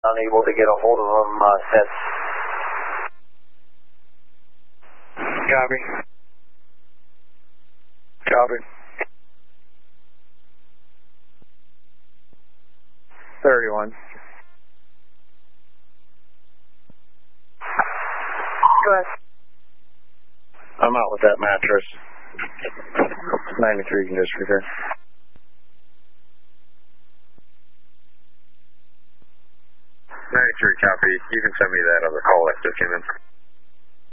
unable to get a hold of them since. Copy. Copy. 31. Go ahead. I'm out with that mattress. 93 can disregard. 93 copy. You can send me that other call that just came in.